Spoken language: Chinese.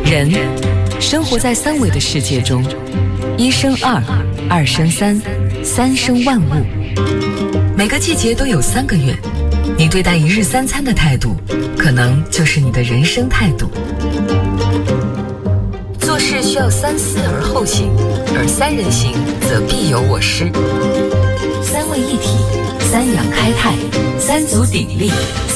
人生活在三维的世界中，一生二，二生三，三生万物。每个季节都有3个月，你对待一日三餐的态度，可能就是你的人生态度。做事需要三思而后行，而三人行则必有我师。三位一体，三阳开泰，三足鼎立，